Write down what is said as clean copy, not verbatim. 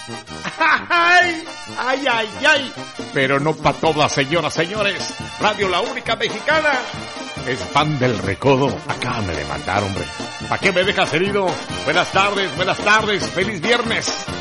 ¡Ay! ¡Ay, ay, ay! Pero no para todas, señoras, señores. Radio La Única Mexicana es fan del recodo. Acá me demandaron, hombre. ¿Para qué me dejas herido? Buenas tardes, feliz viernes.